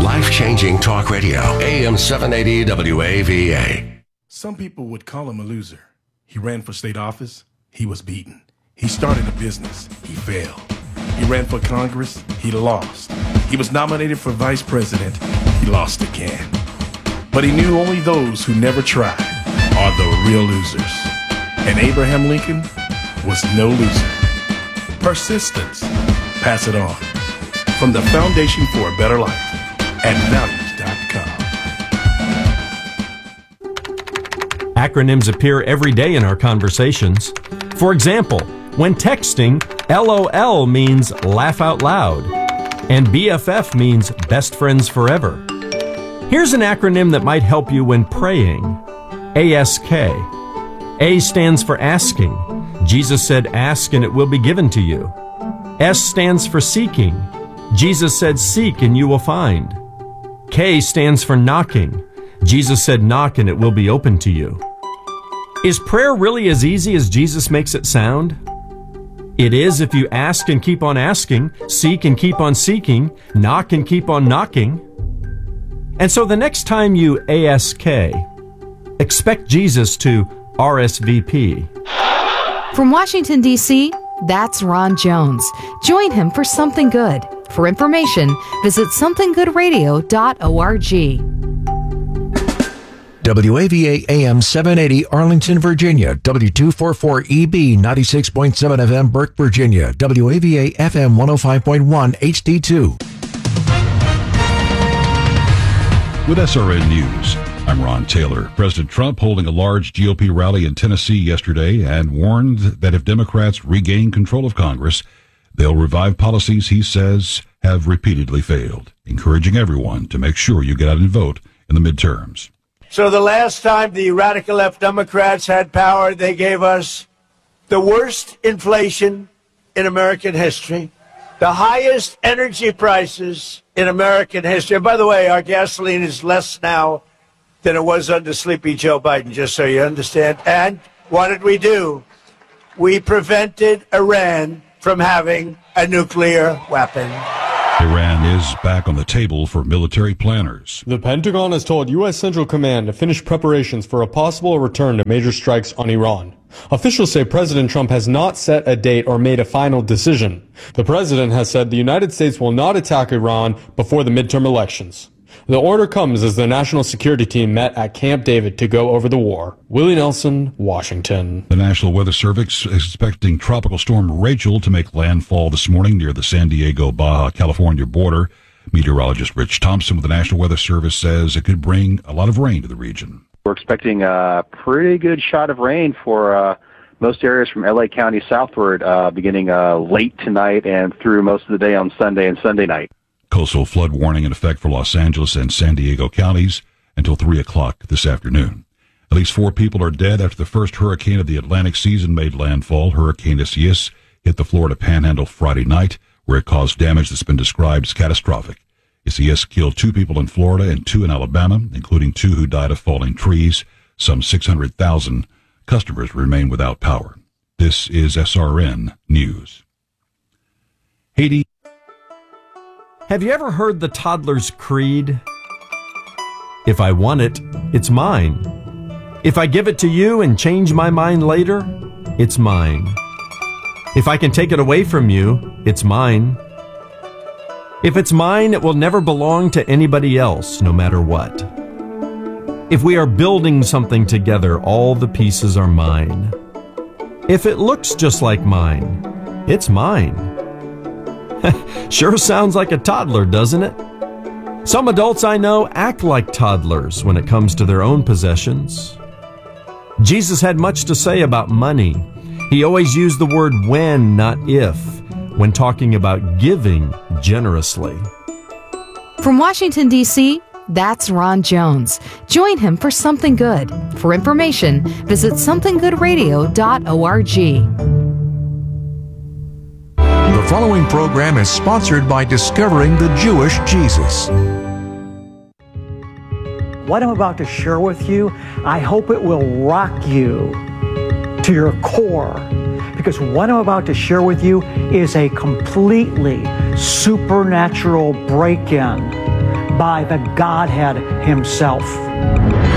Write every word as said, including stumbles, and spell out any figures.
Life-changing talk radio. A M seven eighty W A V A. Some people would call him a loser. He ran for state office. He was beaten. He started a business. He failed. He ran for Congress. He lost. He was nominated for vice president. He lost again. But he knew only those who never tried are the real losers. And Abraham Lincoln was no loser. Persistence. Pass it on. From the Foundation for a Better Life at values dot com. Acronyms appear every day in our conversations. For example, when texting, L O L means laugh out loud, and B F F means best friends forever. Here's an acronym that might help you when praying. A S K. A stands for asking. Jesus said, ask and it will be given to you. S stands for seeking. Jesus said, seek and you will find. K stands for knocking. Jesus said, knock and it will be open to you. Is prayer really as easy as Jesus makes it sound? It is if you ask and keep on asking, seek and keep on seeking, knock and keep on knocking. And so the next time you A S K, expect Jesus to R S V P. From Washington, D C, that's Ron Jones. Join him for Something Good. For information, visit something good radio dot org. W A V A A M seven eighty Arlington, Virginia. W two forty-four E B ninety-six point seven F M Burke, Virginia. W A V A F M one oh five point one H D two. With S R N News, I'm Ron Taylor. President Trump holding a large G O P rally in Tennessee yesterday and warned that if Democrats regain control of Congress, they'll revive policies he says have repeatedly failed, encouraging everyone to make sure you get out and vote in the midterms. So the last time the radical left Democrats had power, they gave us the worst inflation in American history, the highest energy prices in American history. And by the way, our gasoline is less now than it was under Sleepy Joe Biden, just so you understand. And what did we do? We prevented Iran from having a nuclear weapon. Iran is back on the table for military planners. The Pentagon has told U S Central Command to finish preparations for a possible return to major strikes on Iran. Officials say President Trump has not set a date or made a final decision. The president has said the United States will not attack Iran before the midterm elections. The order comes as the National Security Team met at Camp David to go over the war. Willie Nelson, Washington. The National Weather Service is expecting Tropical Storm Rachel to make landfall this morning near the San Diego-Baja California border. Meteorologist Rich Thompson with the National Weather Service says it could bring a lot of rain to the region. We're expecting a pretty good shot of rain for uh, most areas from L A County southward, uh, beginning uh, late tonight and through most of the day on Sunday and Sunday night. Coastal flood warning in effect for Los Angeles and San Diego counties until three o'clock this afternoon. At least four people are dead after the first hurricane of the Atlantic season made landfall. Hurricane Isaias hit the Florida Panhandle Friday night, where it caused damage that's been described as catastrophic. Isaias killed two people in Florida and two in Alabama, including two who died of falling trees. Some six hundred thousand customers remain without power. This is S R N News. Haiti. Have you ever heard the toddler's creed? If I want it, it's mine. If I give it to you and change my mind later, it's mine. If I can take it away from you, it's mine. If it's mine, it will never belong to anybody else, no matter what. If we are building something together, all the pieces are mine. If it looks just like mine, it's mine. Sure sounds like a toddler, doesn't it? Some adults I know act like toddlers when it comes to their own possessions. Jesus had much to say about money. He always used the word when, not if, when talking about giving generously. From Washington, D C, that's Ron Jones. Join him for Something Good. For information, visit something good radio dot org. The following program is sponsored by Discovering the Jewish Jesus. What I'm about to share with you, I hope it will rock you to your core, because what I'm about to share with you is a completely supernatural break-in by the Godhead himself.